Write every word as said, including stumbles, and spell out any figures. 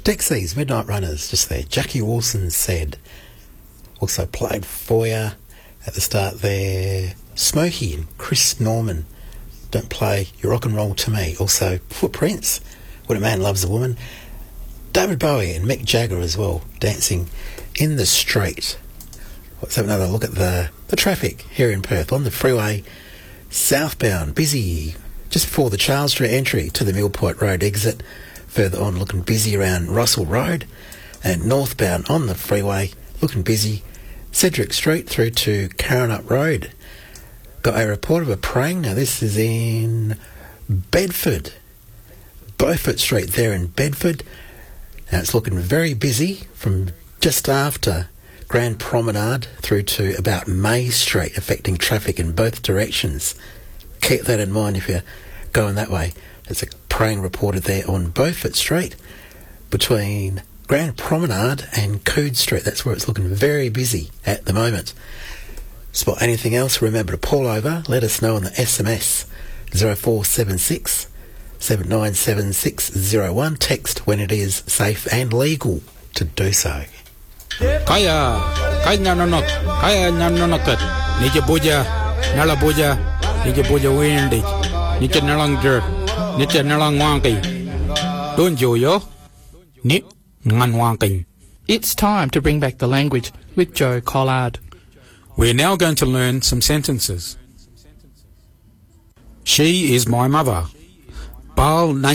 Dexys, Midnight Runners, just there. Jackie Wilson said. Also played for you at the start there. Smokey and Chris Norman, Don't Play Your Rock and Roll to Me. Also Footprints, When a Man Loves a Woman. David Bowie and Mick Jagger as well, Dancing in the Street. Let's have another look at the, the traffic here in Perth on the freeway. Southbound, busy just before the Charles Street entry to the Mill Point Road exit. Further on, looking busy around Russell Road. And northbound on the freeway, looking busy Cedric Street through to Karrinyup Road. Got a report of a praying. Now this is in Bedford. Beaufort Street there in Bedford. Now it's looking very busy from just after Grand Promenade through to about May Street, affecting traffic in both directions. Keep that in mind if you're going that way. There's a praying reported there on Beaufort Street between Grand Promenade and Coode Street. That's where it's looking very busy at the moment. Spot anything else, remember to pull over. Let us know on the S M S zero four seven six, seven nine seven six zero one. Text when it is safe and legal to do so. Kaya, kaya nanonot, kaya nanonokat. Nija buja, nala buja, nija buja windy, nija nalang jer, nija nalang wanky. Don't you yo? Ni ngan wanking. It's time to bring back the language with Joe Collard. We're now going to learn some sentences. She is my mother. Bal